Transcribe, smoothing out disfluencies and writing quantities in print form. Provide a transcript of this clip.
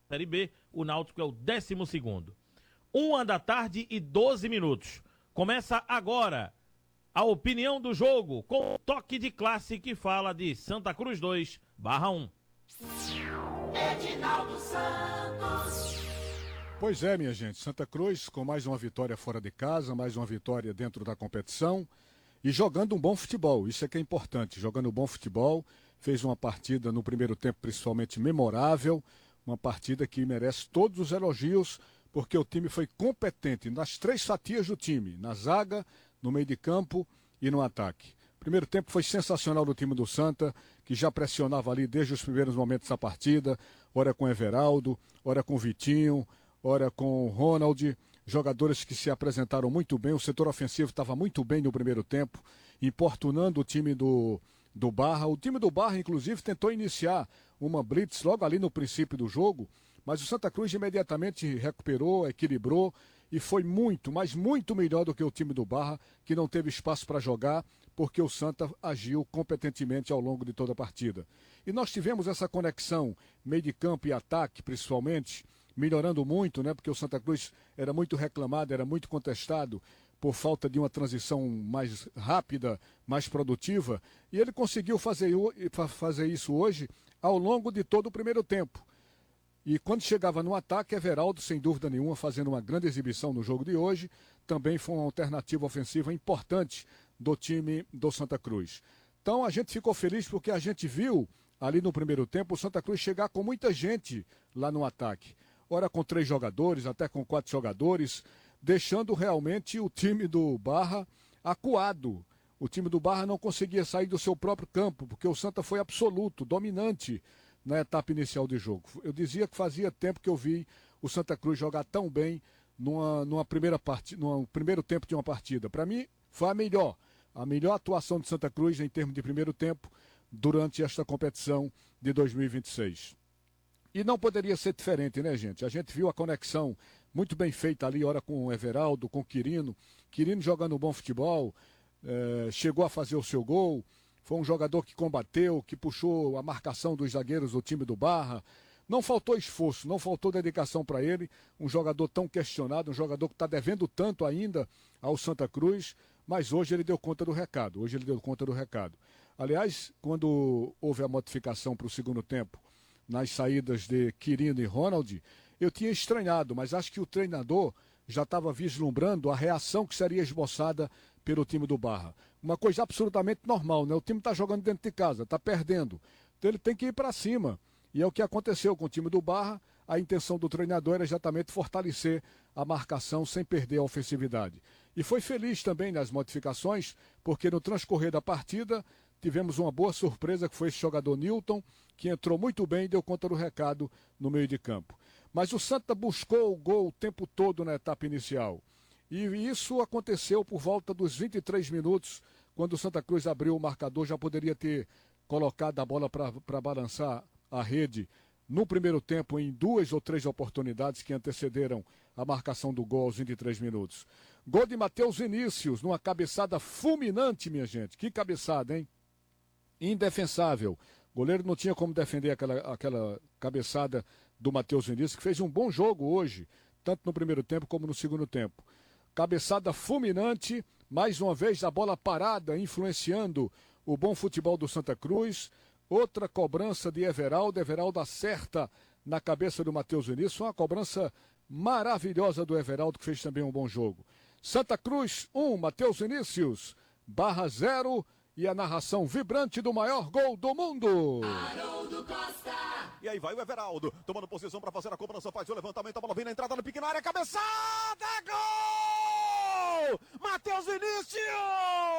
Série B, o Náutico é o 12º. 1h12 Começa agora a opinião do jogo com o toque de classe que fala de Santa Cruz 2/1. Edinaldo Santos. Pois é, minha gente, Santa Cruz com mais uma vitória fora de casa, mais uma vitória dentro da competição e jogando um bom futebol, isso é que é importante, jogando um bom futebol, fez uma partida no primeiro tempo principalmente memorável, uma partida que merece todos os elogios, porque o time foi competente nas 3 fatias do time, na zaga, no meio de campo e no ataque. O primeiro tempo foi sensacional do time do Santa, que já pressionava ali desde os primeiros momentos da partida, ora com Everaldo, ora com Vitinho, ora com Ronald, jogadores que se apresentaram muito bem, o setor ofensivo estava muito bem no primeiro tempo, importunando o time do Barra. O time do Barra, inclusive, tentou iniciar uma blitz logo ali no princípio do jogo, mas o Santa Cruz imediatamente recuperou, equilibrou e foi muito, mas muito melhor do que o time do Barra, que não teve espaço para jogar, porque o Santa agiu competentemente ao longo de toda a partida. E nós tivemos essa conexão meio de campo e ataque, principalmente, melhorando muito, né? Porque o Santa Cruz era muito reclamado, era muito contestado por falta de uma transição mais rápida, mais produtiva, e ele conseguiu fazer isso hoje ao longo de todo o primeiro tempo. E quando chegava no ataque, Everaldo, sem dúvida nenhuma, fazendo uma grande exibição no jogo de hoje, também foi uma alternativa ofensiva importante do time do Santa Cruz. Então a gente ficou feliz porque a gente viu ali no primeiro tempo o Santa Cruz chegar com muita gente lá no ataque. Ora com 3 jogadores, até com 4 jogadores, deixando realmente o time do Barra acuado. O time do Barra não conseguia sair do seu próprio campo, porque o Santa foi absoluto, dominante na etapa inicial de jogo. Eu dizia que fazia tempo que eu vi o Santa Cruz jogar tão bem num primeiro tempo de uma partida. Para mim, foi a melhor atuação de Santa Cruz em termos de primeiro tempo durante esta competição de 2026. E não poderia ser diferente, né, gente? A gente viu a conexão muito bem feita ali, ora com o Everaldo, com o Quirino jogando um bom futebol, chegou a fazer o seu gol, foi um jogador que combateu, que puxou a marcação dos zagueiros do time do Barra. Não faltou esforço, não faltou dedicação para ele, um jogador tão questionado, um jogador que está devendo tanto ainda ao Santa Cruz, mas hoje ele deu conta do recado, Aliás, quando houve a modificação para o segundo tempo, nas saídas de Quirino e Ronald, eu tinha estranhado, mas acho que o treinador já estava vislumbrando a reação que seria esboçada pelo time do Barra. Uma coisa absolutamente normal, né? O time está jogando dentro de casa, está perdendo. Então ele tem que ir para cima. E é o que aconteceu com o time do Barra. A intenção do treinador era exatamente fortalecer a marcação sem perder a ofensividade. E foi feliz também nas modificações, porque no transcorrer da partida tivemos uma boa surpresa, que foi esse jogador Newton, que entrou muito bem e deu conta do recado no meio de campo. Mas o Santa buscou o gol o tempo todo na etapa inicial. E isso aconteceu por volta dos 23 minutos, quando o Santa Cruz abriu o marcador, já poderia ter colocado a bola para balançar a rede no primeiro tempo em 2 ou 3 oportunidades que antecederam a marcação do gol aos 23 minutos. Gol de Matheus Vinícius, numa cabeçada fulminante, minha gente. Que cabeçada, hein? Indefensável. O goleiro não tinha como defender aquela cabeçada do Matheus Vinícius, que fez um bom jogo hoje, tanto no primeiro tempo como no segundo tempo. Cabeçada fulminante, mais uma vez a bola parada, influenciando o bom futebol do Santa Cruz. Outra cobrança de Everaldo. Everaldo acerta na cabeça do Matheus Vinícius. Uma cobrança maravilhosa do Everaldo, que fez também um bom jogo. Santa Cruz 1, Matheus Vinícius, Barra 0. E a narração vibrante do maior gol do mundo. Haroldo Costa. E aí vai o Everaldo, tomando posição para fazer a cobrança, faz o levantamento, a bola vem na entrada na pequena área, cabeçada, gol! Matheus Vinícius!